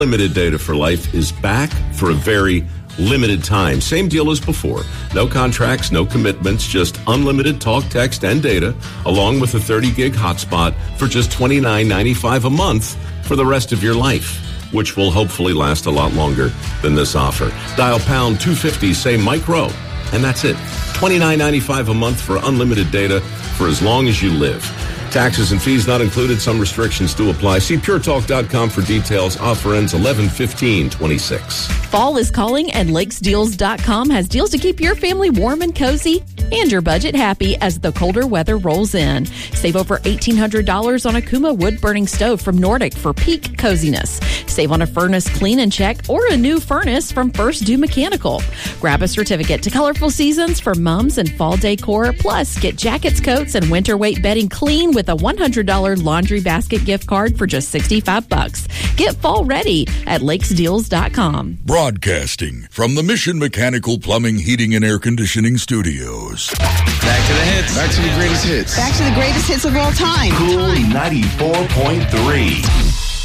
Unlimited Data for Life is back for a very limited time. Same deal as before. No contracts, no commitments, just unlimited talk, text, and data, along with a 30-gig hotspot for just $29.95 a month for the rest of your life, which will hopefully last a lot longer than this offer. Dial pound 250, say Mike Rowe, and that's it. $29.95 a month for unlimited data for as long as you live. Taxes and fees not included. Some restrictions do apply. See puretalk.com for details. Offer ends 11/15/26. Fall is calling, and lakesdeals.com has deals to keep your family warm and cozy and your budget happy as the colder weather rolls in. Save over $1,800 on a Kuma wood-burning stove from Nordic for peak coziness. Save on a furnace clean and check or a new furnace from First Do Mechanical. Grab a certificate to Colorful Seasons for mums and fall decor. Plus, get jackets, coats, and winter weight bedding clean with a $100 laundry basket gift card for just $65. Get fall ready at lakesdeals.com. Broadcasting from the Mission Mechanical Plumbing, Heating, and Air Conditioning Studios. Back to the hits. Back to the greatest hits. Back to the greatest hits of all time. Cool 94.3.